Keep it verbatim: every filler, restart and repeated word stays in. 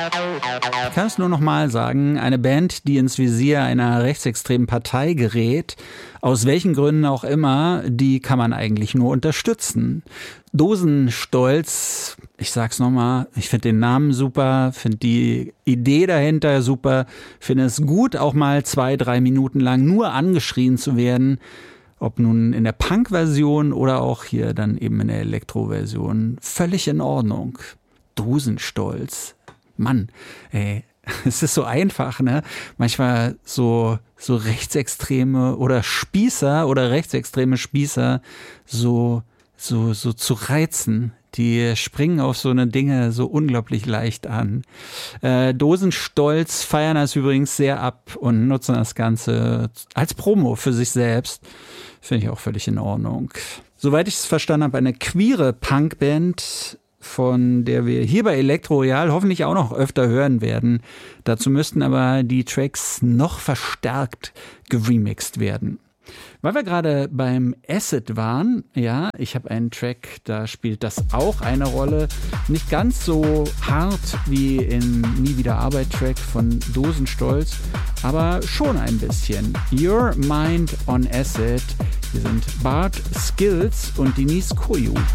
Ich kann es nur noch mal sagen, eine Band, die ins Visier einer rechtsextremen Partei gerät, aus welchen Gründen auch immer, die kann man eigentlich nur unterstützen. Dosenstolz, ich sag's nochmal, ich finde den Namen super, finde die Idee dahinter super, finde es gut, auch mal zwei, drei Minuten lang nur angeschrien zu werden, ob nun in der Punk-Version oder auch hier dann eben in der Elektro-Version. Völlig in Ordnung. Dosenstolz. Mann, ey, es ist so einfach, ne? Manchmal so, so Rechtsextreme oder Spießer oder rechtsextreme Spießer so, so, so zu reizen. Die springen auf so eine Dinge so unglaublich leicht an. Äh, Dosenstolz feiern das übrigens sehr ab und nutzen das Ganze als Promo für sich selbst. Finde ich auch völlig in Ordnung. Soweit ich es verstanden habe, eine queere Punkband, von der wir hier bei Elektro Royal hoffentlich auch noch öfter hören werden. Dazu müssten aber die Tracks noch verstärkt geremixed werden. Weil wir gerade beim Acid waren, ja, ich habe einen Track, da spielt das auch eine Rolle. Nicht ganz so hart wie im Nie wieder Arbeit-Track von Dosenstolz, aber schon ein bisschen. Your Mind on Acid. Hier sind Bart Skills und Denise Koyu.